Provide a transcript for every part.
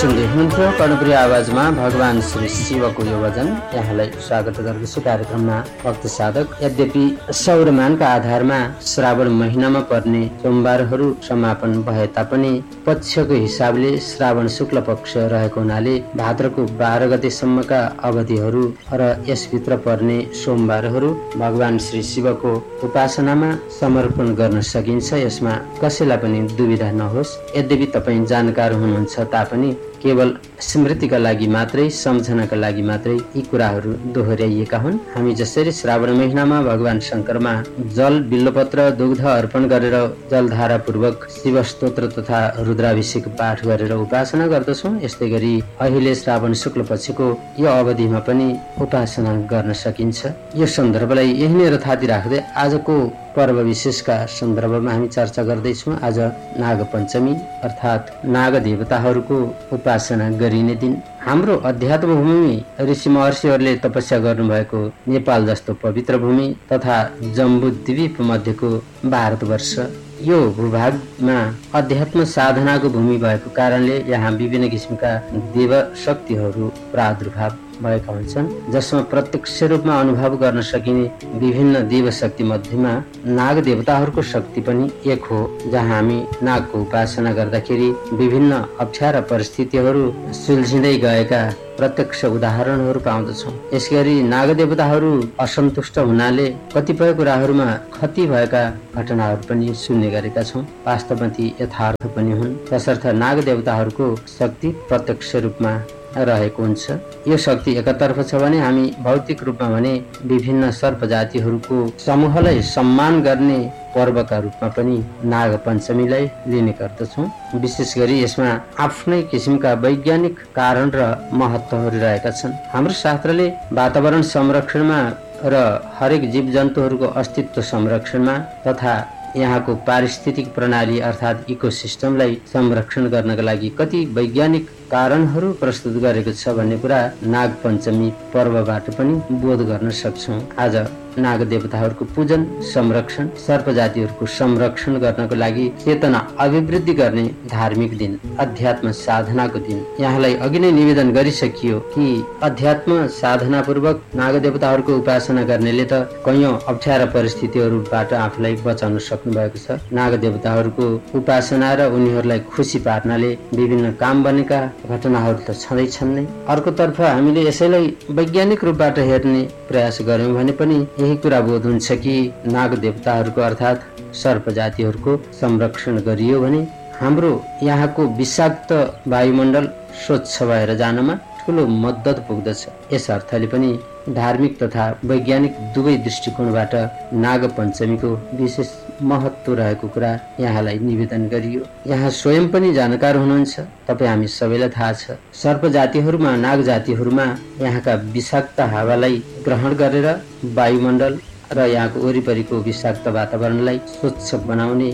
सुन्दै हुनुहुन्थ्यो कर्णप्रिय आवाजमा भगवान श्री शिवको यो भजन। यहाँलाई स्वागत गर्दछु कार्यक्रममा भक्त साधक। यद्यपि सौरमानका आधारमा श्रावण महिनामा पर्ने सोमबारहरू समापन भए तापनि पक्षको हिसाबले श्रावण शुक्ल पक्ष रहेको हुनाले भाद्रको 12 गतेसम्मका अवधिहरू र यसभित्र पर्ने सोमबारहरू भगवान श्री शिवको उपासनामा समर्पण गर्न सकिन्छ। यसमा कसैलाई पनि दुविधा नहोस्। यद्यपि तपाईँ जानकार हुनुहुन्छ तापनि केवल स्मृतिका लागि मात्रै, सम्झनाका लागि मात्रै यी कुराहरू दोहोर्याइएका हुन्। हामी जसरी श्रावण महिनामा भगवान शङ्करमा जल, बिल्वपत्र, दुग्ध अर्पण गरेर जलधारा पूर्वक शिव स्तोत्र तथा रुद्राभिषेक पाठ गरेर उपासना गर्दछौँ, यस्तै गरी अहिले श्रावण शुक्ल पक्षको यो अवधिमा पनि उपासना गर्न सकिन्छ। यो सन्दर्भलाई यहीँनिर थाती राख्दै आजको पर्व विशेषका सन्दर्भमा हामी चर्चा गर्दैछौँ। आज नाग पञ्चमी अर्थात् नाग देवताहरूको उपासना गरिने दिन। हाम्रो अध्यात्म भूमि ऋषि महर्षिहरूले तपस्या गर्नुभएको नेपाल जस्तो पवित्र भूमि तथा जम्बू द्वीप मध्येको भारतवर्ष, यो भूभागमा अध्यात्म साधनाको भूमि भएको कारणले यहाँ विभिन्न किसिमका देव शक्तिहरू प्रादुर्भाव भएका हुन्छन्, जसमा प्रत्यक्ष रूपमा अनुभव गर्न सकिने विभिन्न देव शक्ति मध्येमा नाग देवताहरूको शक्ति पनि एक हो। जहाँ हामी नागको उपासना गर्दाखेरि विभिन्न अप्ठ्यारा परिस्थितिहरू सुल्झिँदै गएका प्रत्यक्ष उदाहरणहरू पाउँदछौँ। यसगरी नाग देवताहरू असन्तुष्ट हुनाले कतिपय कुराहरूमा क्षति भएका घटनाहरू पनि सुन्ने गरेका छौँ। वास्तवमा ती यथार्थ पनि हुन्। तसर्थ नाग देवताहरूको शक्ति प्रत्यक्ष रूपमा रहेको हुन्छ। यो शक्ति एकतर्फ छ भने हामी भौतिक रूपमा भने विभिन्न सर्प जातिहरूको समूहलाई सम्मान गर्ने पर्वका रूपमा पनि नाग पञ्चमीलाई लिने गर्दछौँ। विशेष गरी यसमा आफ्नै किसिमका वैज्ञानिक कारण र महत्त्वहरू रहेका छन्। हाम्रो शास्त्रले वातावरण संरक्षणमा र हरेक जीव जन्तुहरूको अस्तित्व संरक्षणमा तथा यहाँको पारिस्थितिक प्रणाली अर्थात् इकोसिस्टमलाई संरक्षण गर्नका लागि कति वैज्ञानिक कारणहरू प्रस्तुत गरेको छ भन्ने कुरा नाग पञ्चमी पर्वबाट पनि बोध गर्न सक्छौँ। आज नाग देवताहरूको पूजन, संरक्षण, सर्प जातिहरूको संरक्षण गर्नको लागि चेतना अभिवृद्धि गर्ने धार्मिक दिन, अध्यात्म साधनाको दिन। यहाँलाई अघि नै निवेदन गरिसकियो कि अध्यात्म साधना पूर्वक नाग देवताहरूको उपासना गर्नेले त कैयौं अप्ठ्यारा परिस्थितिहरूबाट आफूलाई बचाउन सक्नु भएको छ। नाग देवताहरूको उपासना र उनीहरूलाई खुसी पार्नाले विभिन्न काम बनेका घटनाहरू त छँदैछन् नै। अर्कोतर्फ हामीले यसैलाई वैज्ञानिक रूपबाट हेर्ने प्रयास गर्यौं भने पनि यही कुरा बोध हुन्छ कि नाग देवताहरूको अर्थात् सर्प जातिहरूको संरक्षण गरियो भने हाम्रो यहाँको विषाक्त वायुमण्डल स्वच्छ भएर जानमा ठुलो मद्दत पुग्दछ। यस अर्थले पनि धार्मिक तथा वैज्ञानिक दुवै दृष्टिकोणबाट नाग पञ्चमीको विशेष महत्त्व रहेको कुरा यहाँलाई निवेदन गरियो। यहाँ स्वयं पनि जानकार हुनुहुन्छ। तपाईँ हामी सबैलाई थाहा छ, सर्प जातिहरूमा, नाग जातिहरूमा यहाँका विषाक्त हावालाई ग्रहण गरेर वायुमण्डल र यहाँको वरिपरिको विषाक्त वातावरणलाई स्वच्छ बनाउने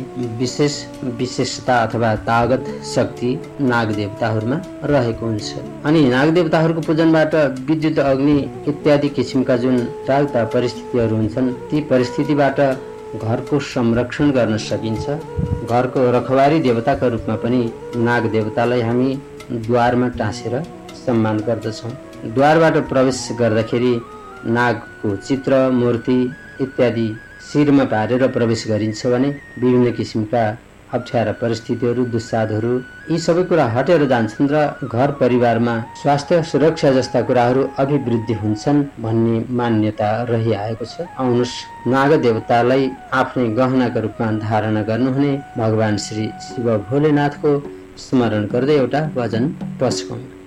विशेषता अथवा तागत शक्ति नाग देवताहरूमा रहेको हुन्छ। अनि नाग देवताहरूको पूजनबाट विद्युत, अग्नि इत्यादि किसिमका जुन प्रायः परिस्थितिहरू हुन्छन्, ती परिस्थितिबाट घरको संरक्षण गर्न सकिन्छ। घरको रखवारी देवताका रूपमा पनि नाग देवतालाई हामी द्वारमा टाँसेर सम्मान गर्दछौँ। द्वारबाट प्रवेश गर्दाखेरि नागको चित्र, मूर्ति इत्यादि शिरमा पारेर प्रवेश गरिन्छ भने विभिन्न किसिमका अप्ठ्यारा परिस्थितिहरू, दुस्साधहरू यी सबै कुरा हटेर जान्छन् र घर परिवारमा स्वास्थ्य, सुरक्षा जस्ता कुराहरू अभिवृद्धि हुन्छन् भन्ने मान्यता रहिआएको छ। आउनुहोस् नाग देवतालाई आफ्नै गहनाका रूपमा धारणा गर्नुहुने भगवान श्री शिव भोलेनाथको स्मरण गर्दै एउटा भजन पस्कौँ।